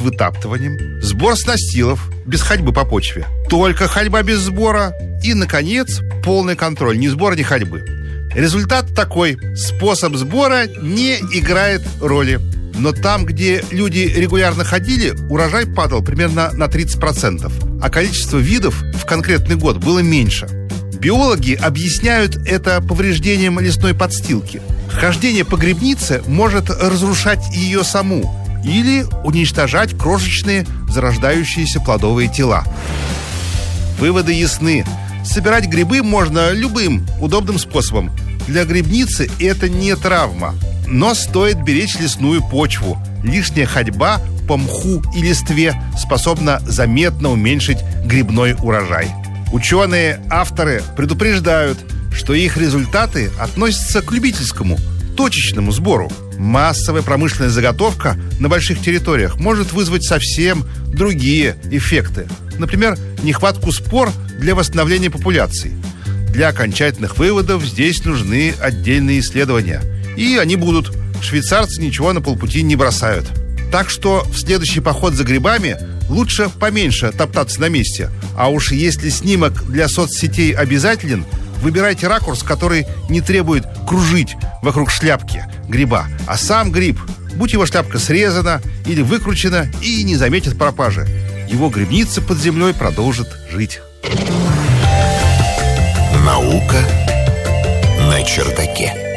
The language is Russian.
вытаптыванием, сбор с настилов без ходьбы по почве, только ходьба без сбора и, наконец, полный контроль, ни сбора, ни ходьбы. Результат такой: способ сбора не играет роли. Но там, где люди регулярно ходили, урожай падал примерно на 30%, а количество видов в конкретный год было меньше. Биологи объясняют это повреждением лесной подстилки. Хождение по грибнице может разрушать ее саму или уничтожать крошечные зарождающиеся плодовые тела. Выводы ясны. Собирать грибы можно любым удобным способом. Для грибницы это не травма. Но стоит беречь лесную почву. Лишняя ходьба по мху и листве способна заметно уменьшить грибной урожай. Ученые-авторы предупреждают, что их результаты относятся к любительскому, точечному сбору. Массовая промышленная заготовка на больших территориях может вызвать совсем другие эффекты. Например, нехватку спор для восстановления популяций. Для окончательных выводов здесь нужны отдельные исследования. И они будут. Швейцарцы ничего на полпути не бросают. Так что в следующий поход за грибами лучше поменьше топтаться на месте. А уж если снимок для соцсетей обязателен, выбирайте ракурс, который не требует кружить вокруг шляпки гриба. А сам гриб, будь его шляпка срезана или выкручена, и не заметит пропажи. Его грибница под землей продолжит жить. Наука на чердаке.